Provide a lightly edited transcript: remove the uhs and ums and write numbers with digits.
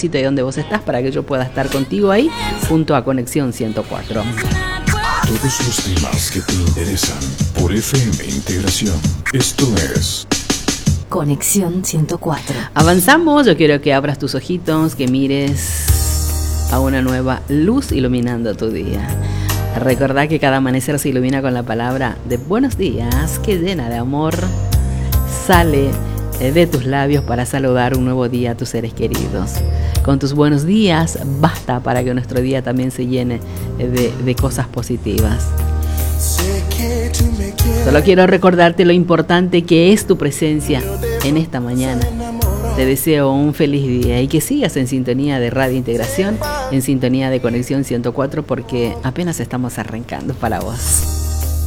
lugarcito de donde vos estás para que yo pueda estar contigo ahí junto a Conexión 104. Todos los temas que te interesan por FM Integración. Esto es Conexión 104. Avanzamos, yo quiero que abras tus ojitos, que mires a una nueva luz iluminando tu día. Recordá que cada amanecer se ilumina con la palabra de buenos días, que llena de amor sale de tus labios para saludar un nuevo día a tus seres queridos. Con tus buenos días basta para que nuestro día también se llene de cosas positivas. Solo quiero recordarte lo importante que es tu presencia en esta mañana. Te deseo un feliz día y que sigas en sintonía de Radio Integración, en sintonía de Conexión 104, porque apenas estamos arrancando para vos.